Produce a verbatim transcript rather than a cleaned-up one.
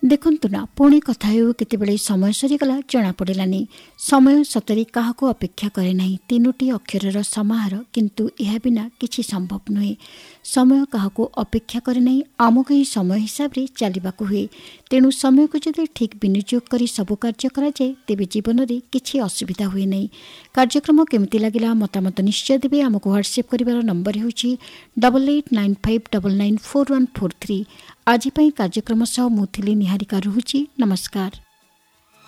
देखंतु ना पुणी कथा हेउ केतेबेले समय सरीगला जना पड़लानी। समय सतरी काहाको अपेक्षा करे नहीं। तीनोटी अक्षरर समाहार, किंतु यह बिना किछि संभव नुहे। समय काहाको अपेक्षा करे नहीं, आमको ही समय हिसाब रे चलिबाकू हुए। तेणु समय को जदि ठीक विनियोग करी सबु कार्य करा जाए तेबे जीवन रे किछि असुविधा हुए नहीं। कार्यक्रम केमिति लागिला मतामत निश्चय देबे। आमको WhatsApp करिवार number हेउछि double eight nine five double nine four one four three. आज कार्यक्रम सह मुथिली निहारिका रहुछि। नमस्कार।